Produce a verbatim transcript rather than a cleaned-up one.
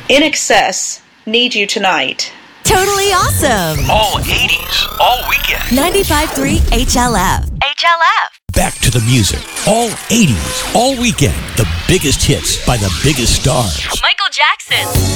In Excess, Need You Tonight. Totally awesome. All eighties, all weekend. ninety-five point three H L F. H L F. Back to the music. All eighties, all weekend. The biggest hits by the biggest stars. Michael Jackson.